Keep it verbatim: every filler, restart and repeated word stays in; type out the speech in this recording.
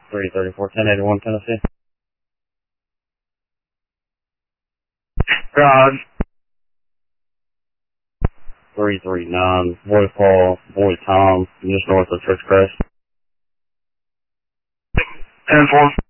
three thirty-four, ten eighty-one, Tennessee. Garage. three three nine, Boy Paul, Boy Tom, just north of Church Crest. ten four.